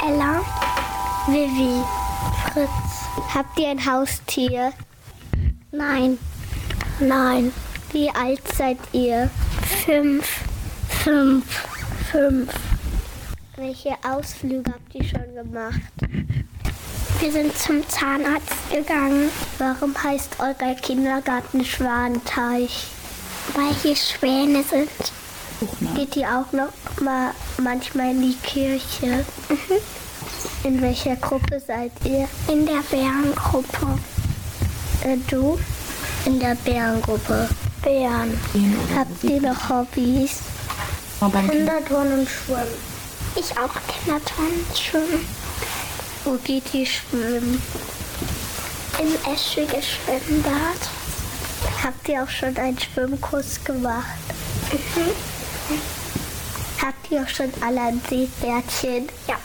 Ella. Vivi. Fritz. Habt ihr ein Haustier? Nein. Wie alt seid ihr? 5. Welche Ausflüge habt ihr schon gemacht? Wir sind zum Zahnarzt gegangen. Warum heißt euer Kindergarten Schwanteich? Weil hier Schwäne sind. Geht ihr auch noch mal manchmal in die Kirche? In welcher Gruppe seid ihr? In der Bärengruppe. Du? In der Bärengruppe. Bären. Habt ihr noch Hobbys? Kinderturnen und Schwimmen. Ich auch Kinderturnen und Schwimmen. Wo geht ihr schwimmen? Im Eschwiges Schwimmbad. Habt ihr auch schon einen Schwimmkurs gemacht? Habt ihr auch schon alle ein Seepferdchen? Ja.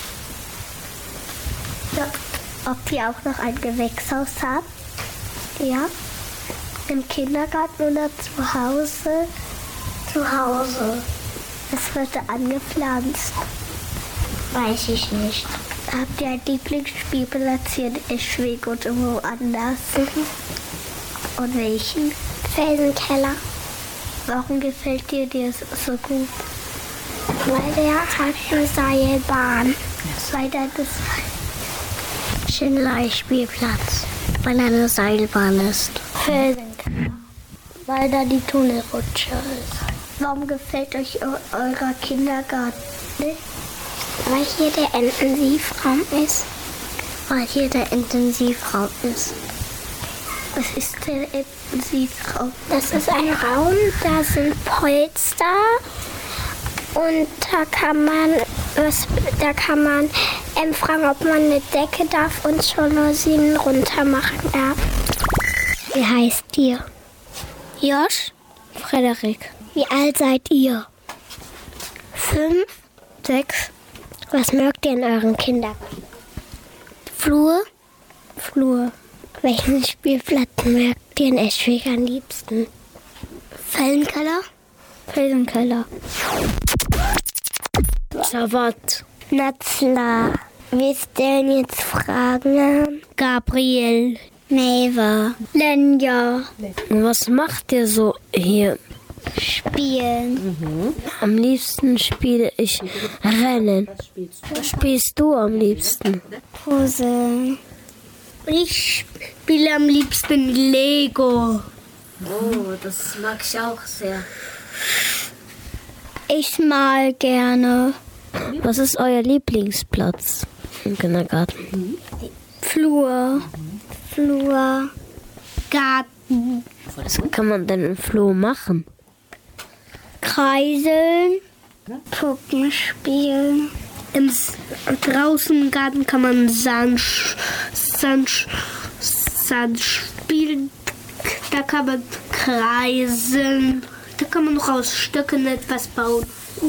Ob ihr auch noch ein Gewächshaus habt? Ja. Im Kindergarten oder zu Hause? Zu Hause. Was wird da angepflanzt? Weiß ich nicht. Habt ihr einen Lieblingsspielplatz hier in Eschwig oder woanders? Und welchen? Felsenkeller. Warum gefällt dir das so gut? Weil der hat eine Seilbahn. Weil da das Schindler-Spielplatz. Weil eine Seilbahn ist. Felsenkeller. Weil da die Tunnelrutsche ist. Warum gefällt euch eurer Kindergarten nicht? Weil hier der Intensivraum ist. Was ist der Intensivraum? Das ist ein Raum, da sind Polster und da kann man fragen, ob man eine Decke darf und Jalousien runter machen darf. Wie heißt ihr? Josch? Frederik. Wie alt seid ihr? 5, 6. Was mögt ihr in euren Kindergarten? Flur? Welchen Spielplatz mögt ihr in Eschwig am liebsten? Felsenkeller. Savat. Natzla. Wir stellen jetzt Fragen. Gabriel. Neva. Lenja. Was macht ihr so hier? Spielen. Am liebsten spiele ich Rennen. Was spielst du am liebsten? Puzzle. Ich spiele am liebsten Lego. Oh, das mag ich auch sehr. Ich mal gerne. Was ist euer Lieblingsplatz im Kindergarten? Flur. Garten. Was kann man denn im Floh machen? Kreiseln. Puppen spielen. Draußen im Garten kann man Sand spielen. Da kann man kreisen. Da kann man noch aus Stöcken etwas bauen.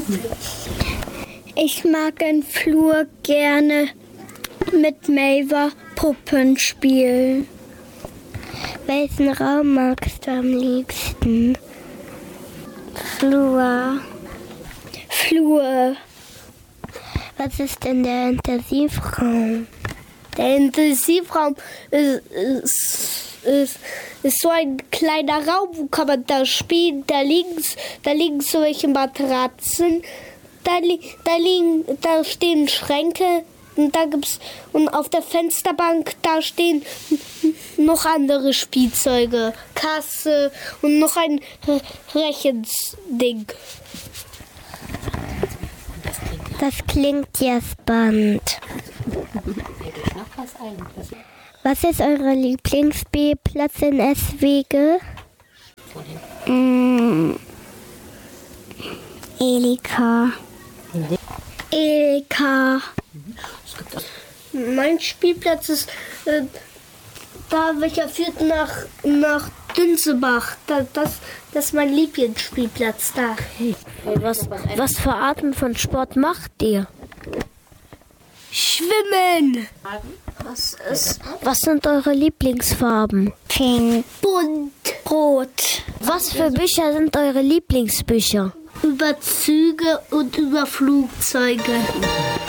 Ich mag im Flur gerne mit Maver Puppen spielen. Welchen Raum magst du am liebsten? Flur. Was ist denn der Intensivraum? Der Intensivraum ist so ein kleiner Raum, wo kann man da spielen. Da liegen solche Matratzen, da stehen Schränke und auf der Fensterbank da stehen noch andere Spielzeuge, Kasse und noch ein Rechending. Das klingt ja spannend. Was ist eure Lieblingsspielplatz in Eschwege? Elika. Mein Spielplatz ist da, welcher führt nach Dünzebach. Das ist mein Lieblingsspielplatz da. Was für Arten von Sport macht ihr? Schwimmen. Was sind eure Lieblingsfarben? Pink. Bunt. Rot. Was für Bücher sind eure Lieblingsbücher? Über Züge und über Flugzeuge.